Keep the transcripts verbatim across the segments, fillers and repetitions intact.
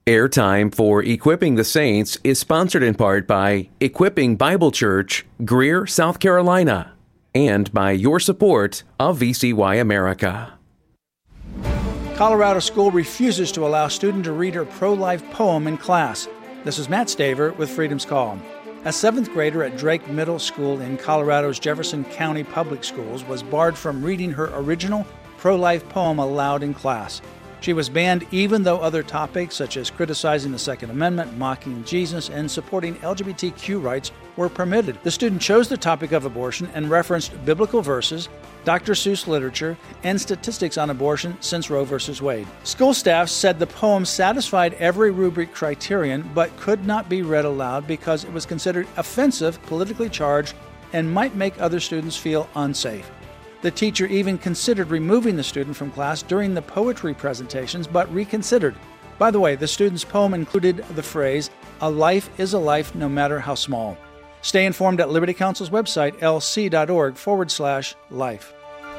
Airtime for Equipping the Saints is sponsored in part by Equipping Bible Church, Greer, South Carolina, and by your support of V C Y America. Colorado school refuses to allow student to read her pro-life poem in class. This is Matt Staver with Freedom's Call. A seventh grader at Drake Middle School in Colorado's Jefferson County Public Schools was barred from reading her original pro-life poem aloud in class. She was banned even though other topics such as criticizing the Second Amendment, mocking Jesus, and supporting L G B T Q rights were permitted. The student chose the topic of abortion and referenced biblical verses, Doctor Seuss literature, and statistics on abortion since Roe v. Wade. School staff said the poem satisfied every rubric criterion but could not be read aloud because it was considered offensive, politically charged, and might make other students feel unsafe. The teacher even considered removing the student from class during the poetry presentations, but reconsidered. By the way, the student's poem included the phrase, "A life is a life no matter how small." Stay informed at Liberty Counsel's website, lc.org forward slash life.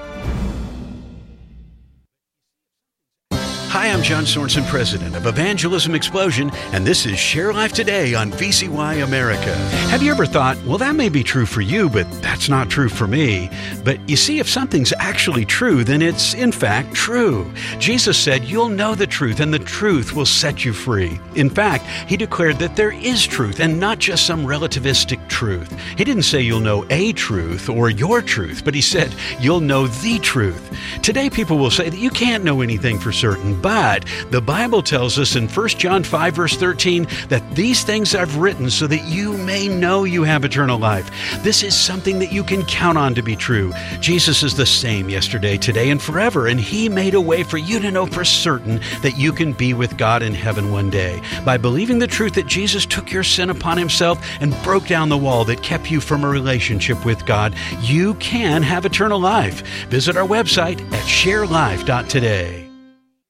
Hi, I'm John Sorensen, president of Evangelism Explosion, and this is Share Life Today on V C Y America. Have you ever thought, well, that may be true for you, but that's not true for me? But you see, if something's actually true, then it's in fact true. Jesus said, you'll know the truth, and the truth will set you free. In fact, he declared that there is truth, and not just some relativistic truth. He didn't say you'll know a truth or your truth, but he said you'll know the truth. Today, people will say that you can't know anything for certain, but the Bible tells us in First John five, verse thirteen, that these things I've written so that you may know you have eternal life. This is something that you can count on to be true. Jesus is the same yesterday, today, and forever, and he made a way for you to know for certain that you can be with God in heaven one day. By believing the truth that Jesus took your sin upon himself and broke down the wall that kept you from a relationship with God, you can have eternal life. Visit our website at share life dot today.